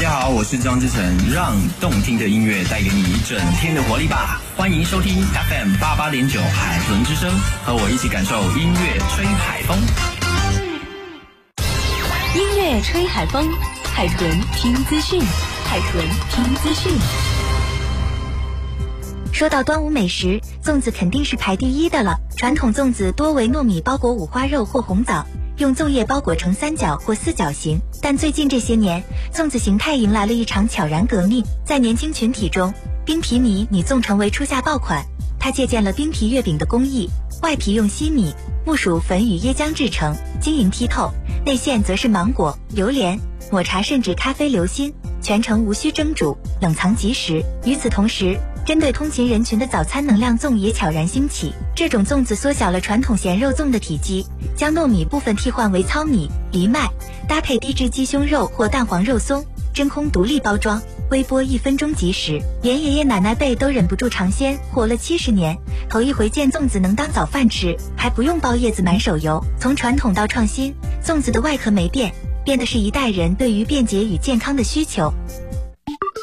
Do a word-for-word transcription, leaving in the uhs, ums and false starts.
家好，我是张志成，让动听的音乐带给你一整天的活力吧。欢迎收听 F M 八八点九海豚之声，和我一起感受音乐吹海风。 音乐吹海风，海豚听资讯，海豚听资讯。 说到端午美食，粽子肯定是排第一的了。传统粽子多为糯米包裹五花肉或红枣，用粽叶包裹成三角或四角形。但最近这些年，粽子形态迎来了一场悄然革命。在年轻群体中，冰皮米米粽成为初夏爆款。它借鉴了冰皮月饼的工艺，外皮用西米、木薯粉与椰浆制成，晶莹剔透；内馅则是芒果、榴莲、抹茶甚至咖啡流心，全程无需蒸煮，冷藏即食。与此同时，针对通勤人群的早餐能量粽也悄然兴起。这种粽子缩小了传统咸肉粽的体积，将糯米部分替换为糙米、藜麦，搭配低脂鸡胸肉或蛋黄肉松，真空独立包装，微波一分钟即食。连爷爷奶奶辈都忍不住尝鲜，活了七十年，头一回见粽子能当早饭吃，还不用包叶子满手油。从传统到创新，粽子的外壳没变，变的是一代人对于便捷与健康的需求。